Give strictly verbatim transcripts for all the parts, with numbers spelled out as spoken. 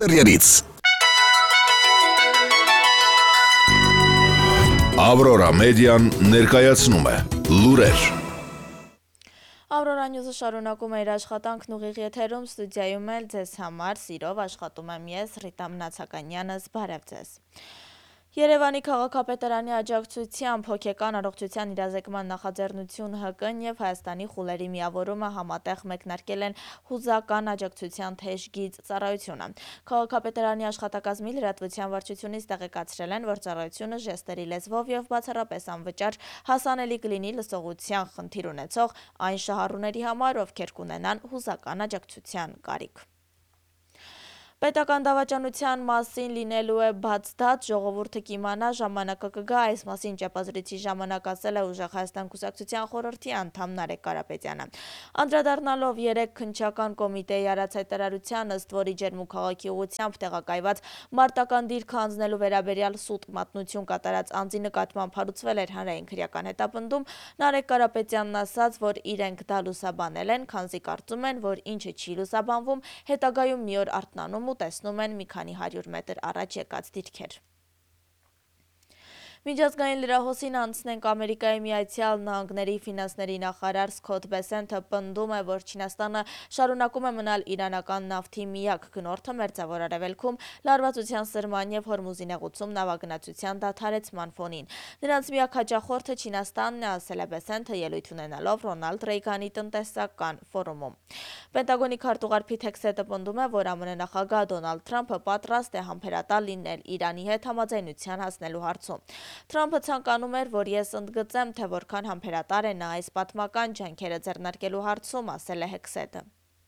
Կրիերից։ Ավրորա մեդիան ներկայացնում է լուրեր։ Ավրորա նյուզը շարունակում է իր աշխատանքն ուղիղ եթերում, ստուդիայում էլ ձեզ համար սիրով աշխատում եմ ես, Ռիտա Մնացականյանս, բարև ձեզ։ Երևանի քաղաքապետարանի աջակցությամբ հոգեկան առողջության իրազեկման նախաձեռնություն Հ Կ-ն և Հայաստանի խուլերի միավորումը համատեղ մեկնարկել են հուզական աջակցության թեժ գիծ ծառայությունը։ Քաղաքապետարանի աշխատակազմի լրատվության վարչությունից տեղեկացրել են, որ ծառայությունը ժեստերի լեզվով և բացառապես անվճար հասանելի կլինի լսողության խնդիր ունեցող այն շահառուների համար, ովքեր կունենան հուզական աջակցության կարիք։ Պետական դավաճանության մասին լինելու է բաց դատ, ժողովուրդը կիմանա, ժամանակը կգա, այս մասին ճեպազրույցի ժամանակ ասել է Ուժեղ Հայաստան կուսակցության խորհրդի անդամ Նարեկ Կարապետյանը։ Անդրադառնալով երեկ քննչական կոմիտեի արած հայտարարության, ըստ որի Ջերմուքաղաքի ուղղությամբ տեղակայված մարտական դիրքը հանձնելու վերաբերյալ սուտ մատնություն կատարած անձի նկատմամբ հարուցվել էր հանրային քրեական հետապնդում, Նարեկ Կարապետյանն ասաց, որ իրենք դա լուսաբանել են, քանզի կարծում են, որ ինչը չի լուսաբանվում, հետագայում մի օր արթնանում ու տեսնում են մի քանի հարյուր մետր առաջ եկած դիրքեր։ Միջազգային լրահոսին անցնենք Ամերիկայի Միացյալ Նահանգների ֆինանսների նախարար Սքոթ Բեսենթը պնդում է, որ Չինաստանը շարունակում է մնալ իրանական նավթի միակ գնորդը Մերձավոր Արևելքում լարվածության սրման և Հորմուզի նեղուցում նավագնացության դադարեցման ֆոնին։ Նրանց միակ հաճախորդը Չինաստանն է, ասել է Բեսենթը ելույթ ունենալով Ռոնալդ Ռեյգանի տնտեսական ֆորումում։ Պենտագոնի քարտուղար Փիթ Հեքսեթը պնդում է, որ ԱՄՆ նախագահ Դոնալդ Թրամփը պատրաստ է համբերատար լինել Իրանի հետ համաձայնության հասնելու հարցում։ Թրամփը ցանկանում էր, որ ես ընդգծեմ, թե որքան համբերատար է նա այս պատմական ջանքերը ձեռնարկելու հարցում, ասել է Հեքսեթը։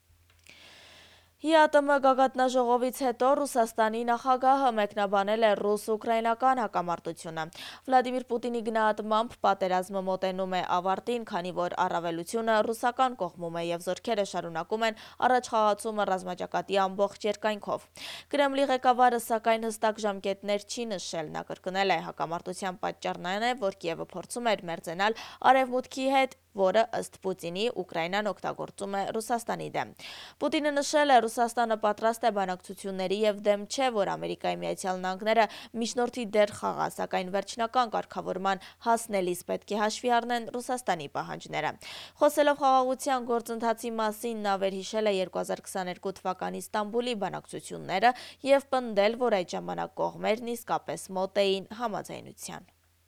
ՀԻ Ա ՏՄ գագաթնաժողովից հետո Ռուսաստանի նախագահը մեկնաբանել է ռուս-ուկրաինական հակամարտությունը։ Վլադիմիր Պուտինի գնահատմամբ պատերազմը մոտենում է ավարտին, քանի որ առավելությունը ռուսական կողմում է և զորքերը շարունակում են առաջխաղացումը ռազմաճակատի ամբողջ երկայնքով։ Կրեմլի ղեկավարը սակայն հստակ ժամկետներ չի նշել, նա կրկնել է հակամարտության պատճառն այն է, որ Կիևը փորձում էր մերձենալ Արևմուտքի հետ, որը ըստ Պուտինի Ուկրաինան օգտագործում է Ռուսաստանի դեմ։ Պուտինը նշել է, Ռուսաստանը պատրաստ է բանակցությունների և դեմ չէ, որ Ամերիկայի Միացյալ Նահանգները միջնորդի դեր խաղա, սակայն վերջնական կարգավորման հասնելիս պետք է հաշվի առնեն Ռուսաստանի պահանջները։ Խոսելով խաղաղության գործընթացի մասին, նա վերհիշել է երկու հազար քսաներկու թվականի Ստամբուլի բանակցությունները և պնդել, որ այդ ժամանակ կողմերն իսկապես մոտ էին համաձայնության։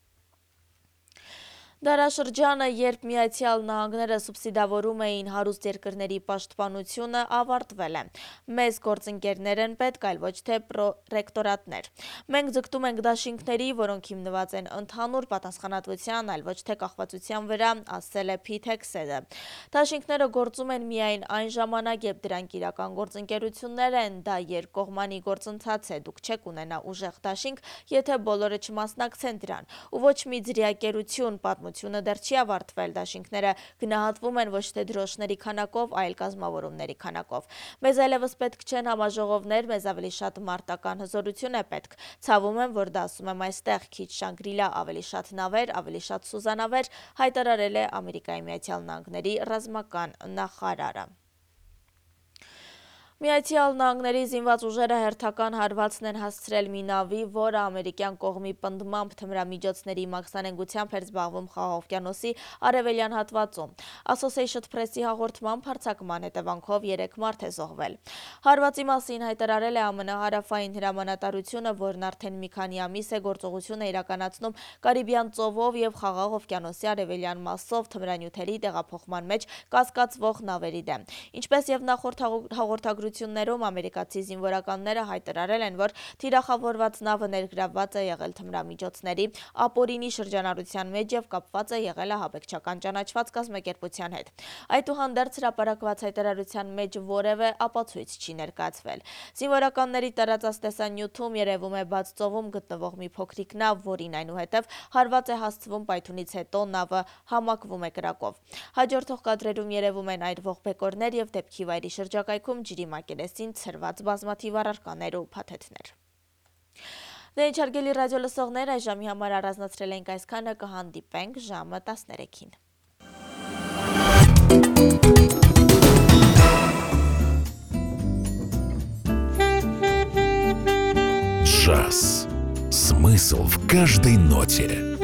Դարաշրջանը, երբ Միացյալ Նահանգները սուբսիդավորում էին հարուստ երկրների պաշտպանությունը, ավարտվել է։ Մեզ գործընկերներ են պետք, այլ ոչ թե պրոտեկտորատներ։ Մենք ձգտում ենք դաշինքների, որոնք հիմնված են ընդհանուր պատասխանատվության, այլ ոչ թե կախվածության վրա, ասել է Փիթ Հեքսեթը։ Դաշինքները գործում են միայն այն ժամանակ, երբ դրանք իրական գործընկերություններ են, դա երկկողմանի գործընթաց է, դուք չեք ունենա ուժեղ դաշինք, եթե բոլորը չմասնակցեն դրան, ու ոչ մի ձրիակերություն, պատմությունը դեռ չի ավարտվել, դաշինքները գնահատվում են ոչ թե դրոշների քանակով, այլ կազմավորումների քանակով։ Մեզ այլևս պետք չեն համաժողովներ, մեզ ավելի շատ մարտական հզորություն է պետք։ Ցավում եմ, որ դա ասում եմ այստեղ, քիչ Շանգրիլա, ավելի շատ նավեր, ավելի շատ սուզանավեր, հայտարարել է Ամերիկայի Միացյալ Նահանգների ռազմական նախարարը։ Միացյալ Նահանգների զինված ուժերը հերթական հարվածն են հասցրել մի նավի, որը ամերիկյան կողմի պնդմամբ թմրամիջոցների մաքսանենգությամբ էր զբաղվում Խաղաղօվկիանոսի արևելյան հատվածում։ Associated Press-ի հաղորդմամբ հարձակման հետևանքով երեք մարդ է զոհվել։ Հարվածի մասին հայտարարել է ԱՄՆ հարավային հրամանատարությունը, որն արդեն մի քանի ամիս է գործողություն է իրականացնում Կարիբյան ծովով և Խաղաղ օվկիանոսի արևելյան մասով թմրանյութերի տեղափոխման մեջ կասկածվող նավերի դեմ։ Ինչպես և նախորդ հաղորդագրություններում ամերիկացի զինվորականները հայտարարել են, որ թիրախավորված նավը ներգրավված է եղել թմրամիջոցների ապօրինի շրջանառության մեջ և կապված է եղել ահաբեկչական ճանաչված կազմակերպության հետ։ Այդուհանդերձ հրապարակված հայտարարության մեջ որևէ ապացույց չի ներկայացվել։ Զինվորականների տարածած տեսանյութում երևում է բաց ծովում գտնվող մի փոքրիկ նավ, որին այնուհետև հարված է հասցվում պայթունից հետո նավը համակվում է կրակով։ Հաջորդող կադրերում երևում են այրվող բեկորներ և դեպքի վայրի շրջակայքում ջրի մակերեսին ցրված բազմաթիվ առարկաներ ու փաթեթներ։ Դե ինչ հարգելի ռադիո լսողներ, այժմի համար առանձնացրել ենք այսքանը, կհանդիպենք ժամը տասներեքին։ Thank you. Джаз. Смысл в каждой ноте.